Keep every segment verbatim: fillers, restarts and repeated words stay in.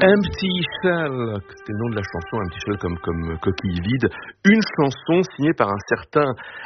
Empty Shell, c'était le nom de la chanson, Empty Shell comme, comme coquille vide, une chanson signée par un certain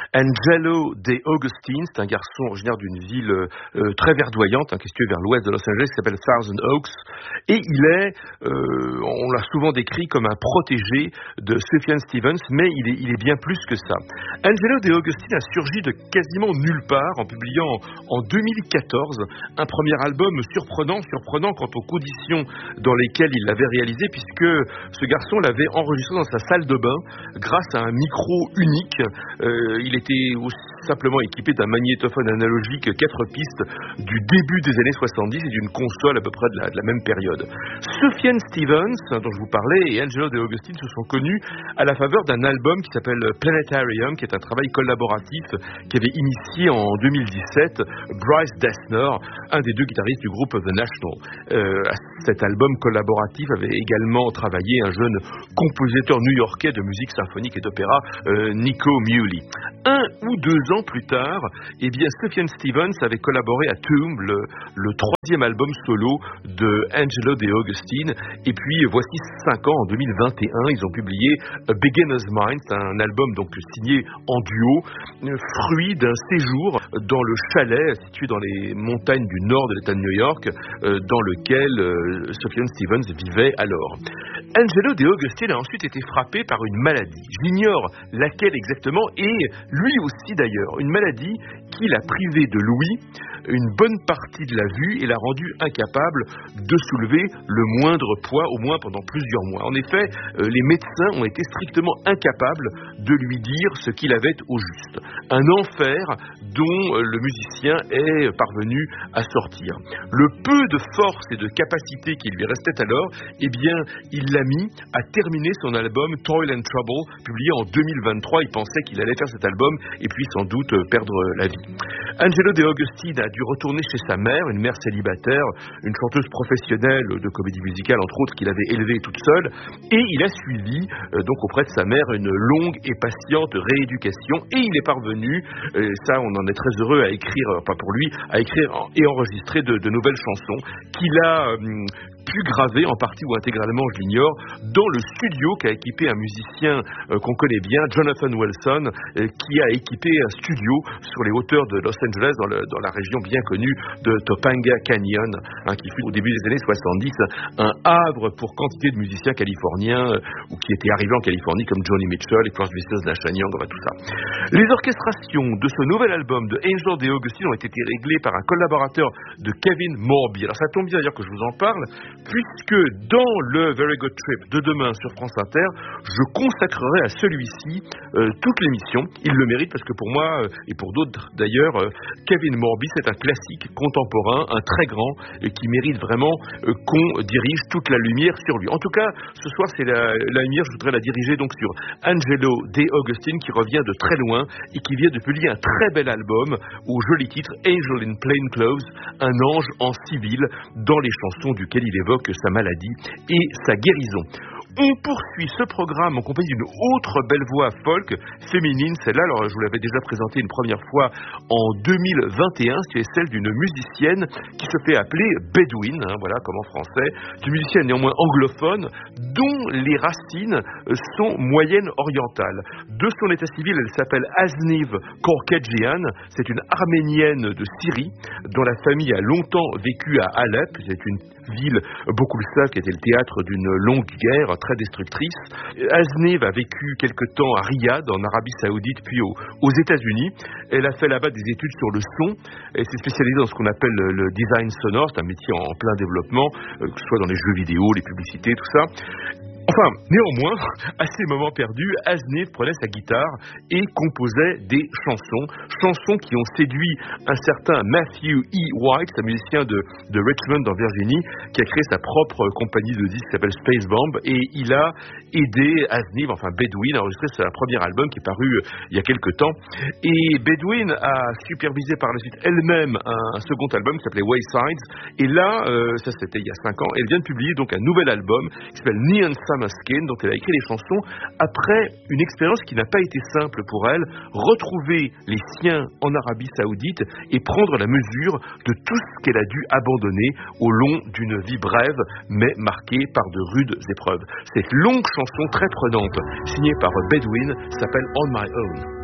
Angelo De Agostini. C'est un garçon originaire d'une ville euh, très verdoyante, hein, qui est située vers l'ouest de Los Angeles, qui s'appelle Thousand Oaks, et il est, euh, on l'a souvent décrit comme un protégé de Sufjan Stevens, mais il est, il est bien plus que ça. Angelo De Agostini a surgi de quasiment nulle part en publiant en, en deux mille quatorze un premier album surprenant, surprenant quant aux conditions dans lesquelles il l'avait réalisé, puisque ce garçon l'avait enregistré dans sa salle de bain grâce à un micro unique. Euh, il était aussi simplement équipé d'un magnétophone analogique quatre pistes du début des années soixante-dix et d'une console à peu près de la, de la même période. Sufjan Stevens, dont je vous parlais, et Angelo De Agostini se sont connus à la faveur d'un album qui s'appelle Planetarium, qui est un travail collaboratif qu'avait initié en deux mille dix-sept Bryce Dessner, un des deux guitaristes du groupe The National. Euh, à cet album collaboratif avait également travaillé un jeune compositeur new-yorkais de musique symphonique et d'opéra, euh, Nico Muhly. Un ou deux ans plus tard, eh bien, Sufjan Stevens avait collaboré à Tomb, le, le troisième album solo de Angelo De Agostini. Et puis, voici cinq ans, en deux mille vingt et un, ils ont publié A Beginner's Mind, un album donc signé en duo, fruit d'un séjour dans le chalet situé dans les montagnes du nord de l'État de New York, euh, dans lequel euh, Sufjan Stevens vivait alors. Angelo De Agostini a ensuite été frappé par une maladie. J'ignore laquelle exactement, et lui aussi d'ailleurs, une maladie qui l'a privé de l'ouïe, une bonne partie de la vue, et l'a rendu incapable de soulever le moindre poids, au moins pendant plusieurs mois. En effet, euh, les médecins ont été strictement incapables de lui dire ce qu'il avait au juste. Un enfer dont euh, le musicien est parvenu à sortir. Le peu de force et de capacité qui lui restait alors, eh bien, il l'a mis à terminer son album Toil and Trouble, publié en deux mille vingt-trois. Il pensait qu'il allait faire cet album et puis sans doute euh, perdre la vie. Angelo De Agostini a dû retourner chez sa mère, une mère célibataire, une chanteuse professionnelle de comédie musicale, entre autres, qu'il avait élevée toute seule, et il a suivi euh, donc auprès de sa mère une longue et patiente rééducation, et il est parvenu, euh, ça on en est très heureux, à écrire, euh, pas pour lui, à écrire et enregistrer de, de nouvelles chansons qu'il a euh, pu graver en partie ou intégralement, je l'ignore, dans le studio qu'a équipé un musicien euh, qu'on connaît bien, Jonathan Wilson, euh, qui a équipé un studio sur les hauteurs de Los Angeles, dans, le, dans la région bien connue de Topanga Canyon, hein, qui fut au début des années soixante-dix un havre pour quantité de musiciens californiens euh, ou qui étaient arrivés en Californie comme Johnny Mitchell et Crosby, Stills, Nash and Young, tout ça. Les orchestrations de ce nouvel album de Angelo De Agostini ont été réglées par un collaborateur de Kevin Morby. Alors ça tombe bien d'ailleurs que je vous en parle, puisque dans le Very Good Trip de demain sur France Inter, je consacrerai à celui-ci euh, toute l'émission. Il le mérite parce que pour moi, euh, et pour d'autres d'ailleurs, euh, Kevin Morby, c'est un classique contemporain, un très grand, et qui mérite vraiment euh, qu'on dirige toute la lumière sur lui. En tout cas, ce soir, c'est la, la lumière, je voudrais la diriger donc sur Angelo De Agostini, qui revient de très loin et qui vient de publier un très bel album au joli titre Angel in Plain Clothes, un ange en civil, dans les chansons duquel il évoque sa maladie et sa guérison. On poursuit ce programme en compagnie d'une autre belle voix folk féminine, celle-là, alors je vous l'avais déjà présentée une première fois en deux mille vingt et un, c'est celle d'une musicienne qui se fait appeler Bedouine, hein, voilà, comme en français. C'est une musicienne néanmoins anglophone, dont les racines sont moyennes orientales. De son état civil, elle s'appelle Azniv Korkadjian, c'est une arménienne de Syrie, dont la famille a longtemps vécu à Alep, c'est une ville, beaucoup le savent, qui était le théâtre d'une longue guerre très destructrice. Azniv a vécu quelque temps à Riyad, en Arabie Saoudite, puis aux, aux États-Unis. Elle a fait là-bas des études sur le son. Elle s'est spécialisée dans ce qu'on appelle le, le design sonore. C'est un métier en, en plein développement, euh, que ce soit dans les jeux vidéo, les publicités, tout ça. Enfin, néanmoins, à ces moments perdus, Azniv prenait sa guitare et composait des chansons, chansons qui ont séduit un certain Matthew E. White, un musicien de, de Richmond en Virginie, qui a créé sa propre compagnie de disques qui s'appelle Space Bomb, et il a aidé Azniv, enfin Bedouine, à enregistrer son premier album qui est paru euh, il y a quelque temps. Et Bedouine a supervisé par la suite elle-même un, un second album qui s'appelait Waysides, et là, euh, ça c'était il y a cinq ans, elle vient de publier donc un nouvel album qui s'appelle Neon Sun Sama Skin, dont elle a écrit les chansons après une expérience qui n'a pas été simple pour elle, retrouver les siens en Arabie Saoudite et prendre la mesure de tout ce qu'elle a dû abandonner au long d'une vie brève, mais marquée par de rudes épreuves. Cette longue chanson très prenante, signée par Bedouin, s'appelle On My Own.